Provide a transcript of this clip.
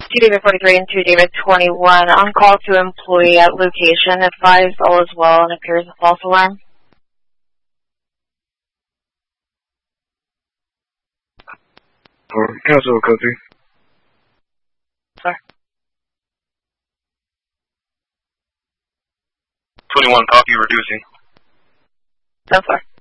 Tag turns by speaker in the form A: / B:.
A: 2 David 43 and 2 David 21. On call to employee at location. Advised all is well and appears a false alarm.
B: Cancel copy.
A: Sir.
B: 21, copy reducing.
A: So far.